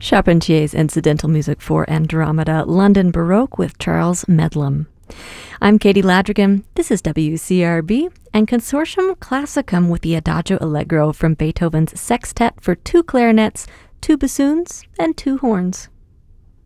Charpentier's incidental music for Andromeda, London Baroque with Charles Medlam. I'm Katie Ladrigan. This is WCRB and Consortium Classicum with the Adagio Allegro from Beethoven's Sextet for 2 clarinets, 2 bassoons, and 2 horns.